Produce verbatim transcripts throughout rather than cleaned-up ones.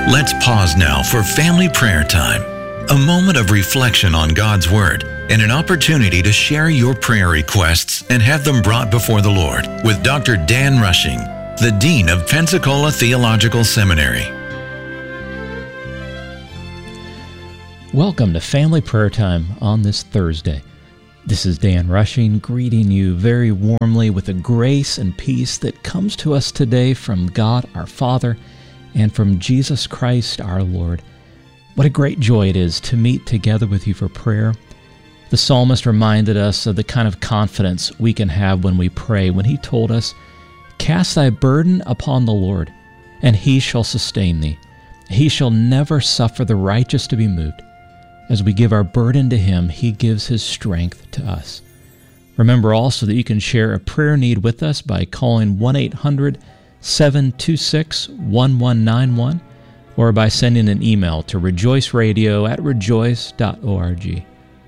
Let's pause now for family prayer time, a moment of reflection on God's Word and an opportunity to share your prayer requests and have them brought before the Lord with Doctor Dan Rushing, the Dean of Pensacola Theological Seminary. Welcome to Family Prayer Time on this Thursday. This is Dan Rushing, greeting you very warmly with the grace and peace that comes to us today from God our Father and from Jesus Christ our Lord. What a great joy it is to meet together with you for prayer. The psalmist reminded us of the kind of confidence we can have when we pray, when he told us, "Cast thy burden upon the Lord, and he shall sustain thee. He shall never suffer the righteous to be moved." As we give our burden to him, he gives his strength to us. Remember also that you can share a prayer need with us by calling one eight hundred seven two six one one nine one or by sending an email to rejoiceradio at rejoice dot org.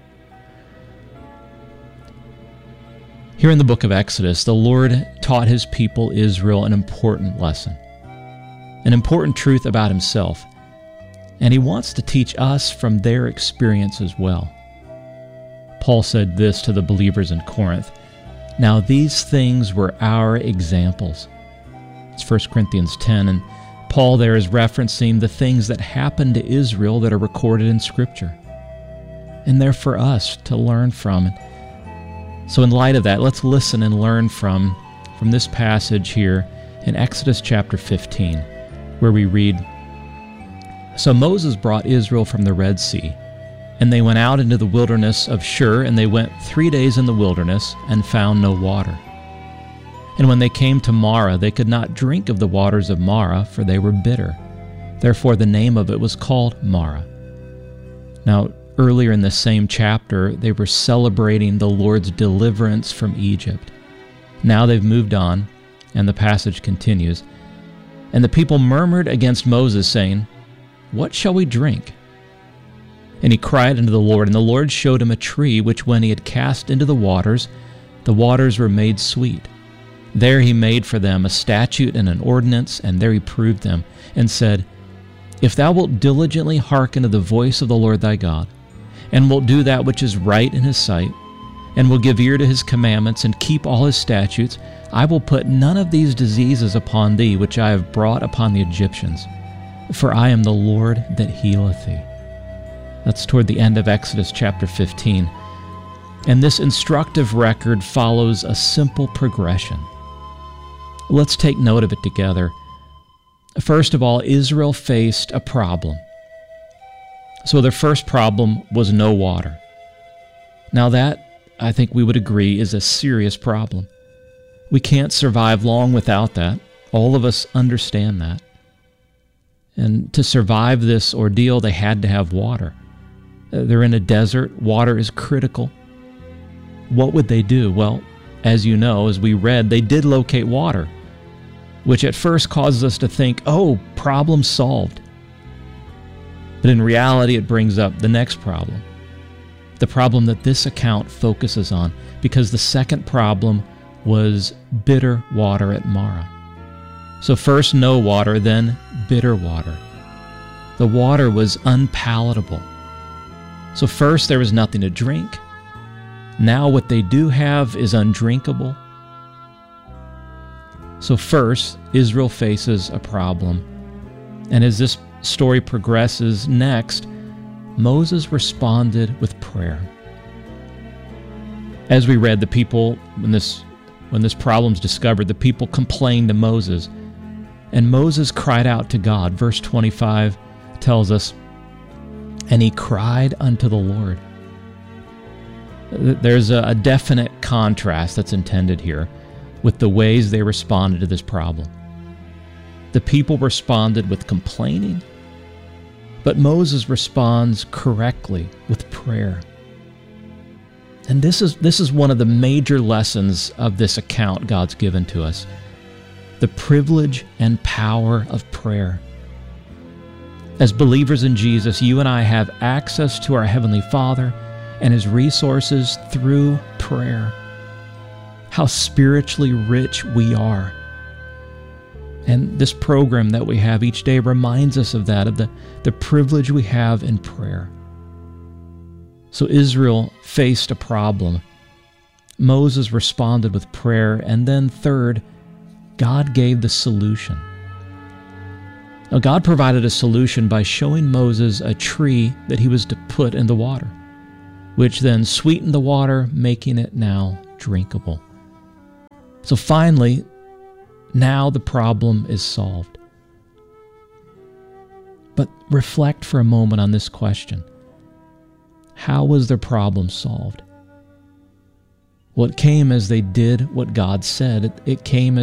Here in the book of Exodus, the Lord taught his people Israel an important lesson, an important truth about himself, and he wants to teach us from their experience as well. Paul said this to the believers in Corinth, "Now these things were our examples." It's First Corinthians ten, and Paul there is referencing the things that happened to Israel that are recorded in Scripture. And they're for us to learn from. So in light of that, let's listen and learn from, from this passage here in Exodus chapter fifteen, where we read, "So Moses brought Israel from the Red Sea, and they went out into the wilderness of Shur, and they went three days in the wilderness and found no water. And when they came to Marah, they could not drink of the waters of Marah, for they were bitter. Therefore the name of it was called Marah." Now, earlier in the same chapter, they were celebrating the Lord's deliverance from Egypt. Now they've moved on, and the passage continues. "And the people murmured against Moses, saying, 'What shall we drink?' And he cried unto the Lord, and the Lord showed him a tree, which when he had cast into the waters, the waters were made sweet. There he made for them a statute and an ordinance, and there he proved them, and said, If thou wilt diligently hearken to the voice of the Lord thy God, and wilt do that which is right in his sight, and will give ear to his commandments, and keep all his statutes, I will put none of these diseases upon thee, which I have brought upon the Egyptians. For I am the Lord that healeth thee." That's toward the end of Exodus chapter fifteen. And this instructive record follows a simple progression. Let's take note of it together. First of all, Israel faced a problem. So their first problem was no water. Now that, I think we would agree, is a serious problem. We can't survive long without that. All of us understand that. And to survive this ordeal, they had to have water. They're in a desert. Water is critical. What would they do? Well, as you know, as we read, they did locate water, which at first causes us to think, oh, problem solved. But in reality, it brings up the next problem, the problem that this account focuses on, because the second problem was bitter water at Marah. So first no water, then bitter water. The water was unpalatable. So first there was nothing to drink. Now what they do have is undrinkable. So first, Israel faces a problem. And as this story progresses, next, Moses responded with prayer. As we read, the people, when this, when this problem's discovered, the people complained to Moses. And Moses cried out to God. Verse twenty-five tells us, "And he cried unto the Lord." There's a definite contrast that's intended here with the ways they responded to this problem. The people responded with complaining, but Moses responds correctly with prayer. And this is, this is one of the major lessons of this account God's given to us, the privilege and power of prayer. As believers in Jesus, you and I have access to our Heavenly Father and His resources through prayer. How spiritually rich we are. And this program that we have each day reminds us of that, of the, the privilege we have in prayer. So Israel faced a problem. Moses responded with prayer, and then third, God gave the solution. Now, God provided a solution by showing Moses a tree that he was to put in the water, which then sweetened the water, making it now drinkable. So finally, now the problem is solved. But reflect for a moment on this question. How was their problem solved? Well, it came as they did what God said. It, it came as